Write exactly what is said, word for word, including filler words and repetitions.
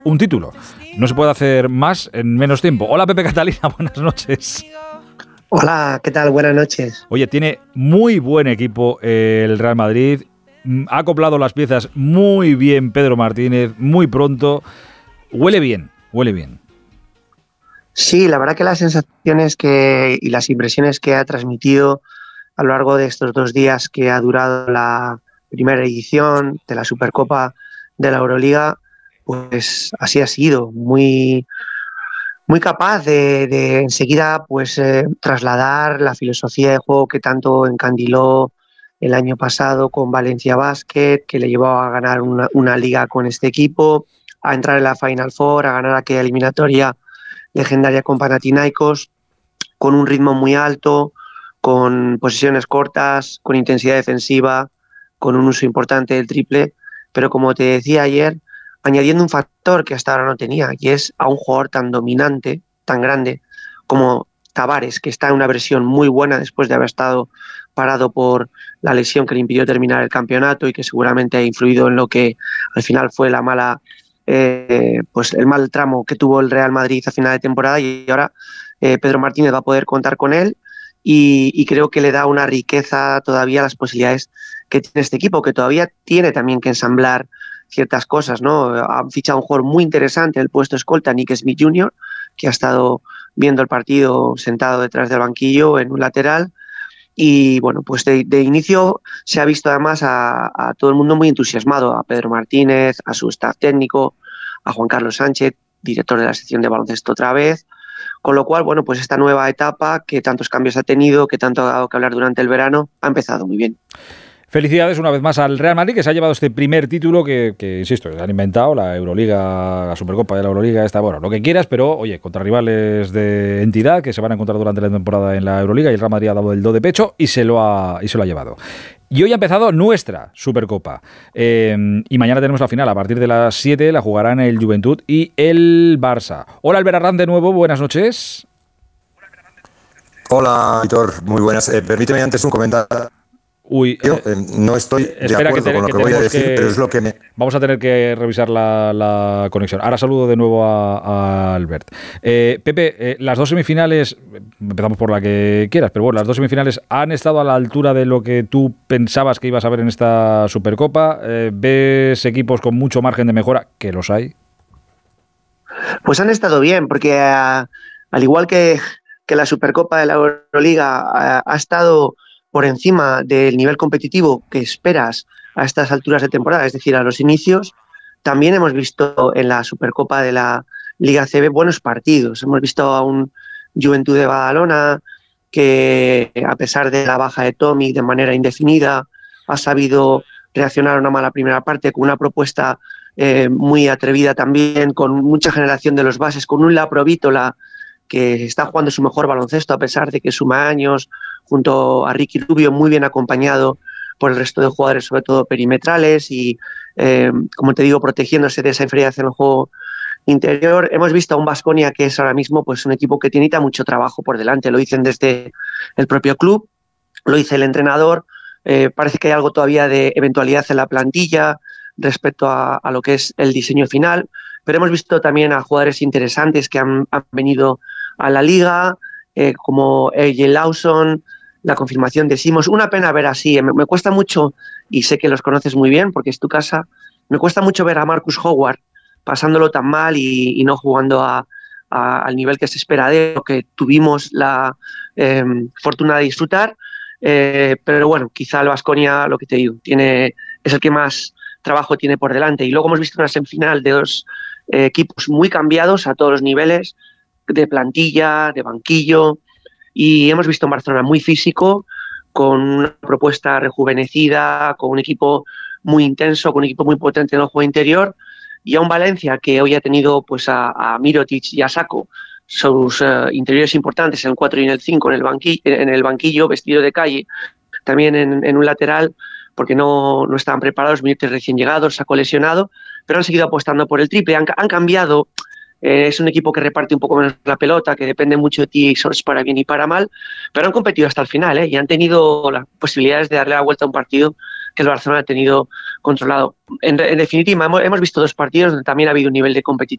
un título. No se puede hacer más en menos tiempo. Hola Pepe Catalina, buenas noches. Hola, ¿qué tal? Buenas noches. Oye, tiene muy buen equipo el Real Madrid. Ha acoplado las piezas muy bien Pedro Martínez, muy pronto. Huele bien, huele bien. Sí, la verdad que las sensaciones que, y las impresiones que ha transmitido a lo largo de estos dos días que ha durado la primera edición de la Supercopa de la Euroliga, pues así ha sido, muy, muy capaz de, de enseguida pues, eh, trasladar la filosofía de juego que tanto encandiló el año pasado con Valencia Basket, que le llevó a ganar una, una liga con este equipo, a entrar en la Final Four, a ganar aquella eliminatoria legendaria con Panathinaikos, con un ritmo muy alto, con posesiones cortas, con intensidad defensiva, con un uso importante del triple, pero como te decía ayer, añadiendo un factor que hasta ahora no tenía, y es a un jugador tan dominante, tan grande, como Tavares, que está en una versión muy buena después de haber estado parado por la lesión que le impidió terminar el campeonato y que seguramente ha influido en lo que al final fue la mala, eh, pues el mal tramo que tuvo el Real Madrid a final de temporada, y ahora eh, Pedro Martínez va a poder contar con él y, y creo que le da una riqueza todavía a las posibilidades que tiene este equipo, que todavía tiene también que ensamblar ciertas cosas, ¿no? Han fichado un jugador muy interesante en el puesto escolta, Nick Smith junior, que ha estado viendo el partido sentado detrás del banquillo en un lateral. Y bueno, pues de, de inicio se ha visto además a, a todo el mundo muy entusiasmado, a Pedro Martínez, a su staff técnico, a Juan Carlos Sánchez, director de la sección de baloncesto otra vez, con lo cual, bueno, pues esta nueva etapa que tantos cambios ha tenido, que tanto ha dado que hablar durante el verano, ha empezado muy bien. Felicidades una vez más al Real Madrid, que se ha llevado este primer título que, que insisto, han inventado, la Euroliga, la Supercopa de la Euroliga, está bueno, lo que quieras, pero oye, contra rivales de entidad que se van a encontrar durante la temporada en la Euroliga, y el Real Madrid ha dado el do de pecho y se lo ha, y se lo ha llevado. Y hoy ha empezado nuestra Supercopa. Eh, y mañana tenemos la final. A partir de las siete la jugarán el Juventud y el Barça. Hola, Albert Arranz, de nuevo. Buenas noches. Hola, Víctor. Muy buenas. Eh, permíteme antes un comentario. Uy, Yo eh, no estoy de acuerdo que te, con lo que que voy a decir, que, pero es lo que me... Vamos a tener que revisar la, la conexión. Ahora saludo de nuevo a, a Albert. Eh, Pepe, eh, las dos semifinales, empezamos por la que quieras, pero bueno, las dos semifinales han estado a la altura de lo que tú pensabas que ibas a ver en esta Supercopa. Eh, ¿Ves equipos con mucho margen de mejora? Que los hay. Pues han estado bien, porque uh, al igual que, que la Supercopa de la Euroliga uh, ha estado por encima del nivel competitivo que esperas a estas alturas de temporada, es decir, a los inicios, también hemos visto en la Supercopa de la Liga C B buenos partidos. Hemos visto a un Juventud de Badalona que, a pesar de la baja de Tomic de manera indefinida, ha sabido reaccionar a una mala primera parte con una propuesta eh, muy atrevida también, con mucha generación de los bases, con un Laprovítola que está jugando su mejor baloncesto a pesar de que suma años, junto a Ricky Rubio, muy bien acompañado por el resto de jugadores, sobre todo perimetrales y, eh, como te digo, protegiéndose de esa inferioridad en el juego interior. Hemos visto a un Baskonia que es ahora mismo pues, un equipo que tiene mucho trabajo por delante, lo dicen desde el propio club, lo dice el entrenador, eh, parece que hay algo todavía de eventualidad en la plantilla respecto a, a lo que es el diseño final, pero hemos visto también a jugadores interesantes que han, han venido a la liga, eh, como A J Lawson, la confirmación de Simons. Una pena ver así, me, me cuesta mucho, y sé que los conoces muy bien porque es tu casa, me cuesta mucho ver a Marcus Howard pasándolo tan mal y, y no jugando a, a, al nivel que se espera de lo que tuvimos la eh, fortuna de disfrutar, eh, pero bueno, quizá el Baskonia, lo que te digo, tiene, es el que más trabajo tiene por delante. Y luego hemos visto una semifinal de dos eh, equipos muy cambiados a todos los niveles, de plantilla, de banquillo, y hemos visto un Barcelona muy físico, con una propuesta rejuvenecida, con un equipo muy intenso, con un equipo muy potente en el juego interior, y a un Valencia que hoy ha tenido pues a, a Mirotic y a Sacco, sus uh, interiores importantes en el cuatro y en el cinco en el banquillo, en el banquillo vestido de calle, también en, en un lateral, porque no, no estaban preparados, Mirotic recién llegado, Sacco lesionado, pero han seguido apostando por el triple, han, han cambiado. Eh, es un equipo que reparte un poco menos la pelota, que depende mucho de ti para bien y para mal, pero han competido hasta el final, ¿eh? Y han tenido las posibilidades de darle la vuelta a un partido que el Barcelona ha tenido controlado. En, en definitiva, hemos, hemos visto dos partidos donde también ha habido un nivel de competitividad